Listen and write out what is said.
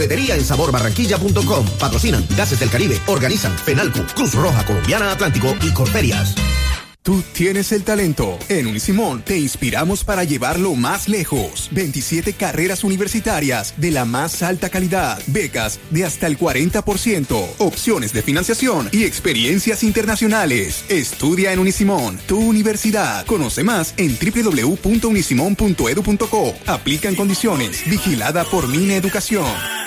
Cafetería en saborbarranquilla.com. Patrocinan Gases del Caribe, organizan Fenalco, Cruz Roja Colombiana Atlántico y Corferias. Tú tienes el talento. En Unisimón te inspiramos para llevarlo más lejos. 27 carreras universitarias de la más alta calidad, becas de hasta el 40%, opciones de financiación y experiencias internacionales. Estudia en Unisimón, tu universidad. Conoce más en www.unisimon.edu.co. Aplican condiciones. Vigilada por Mineducación.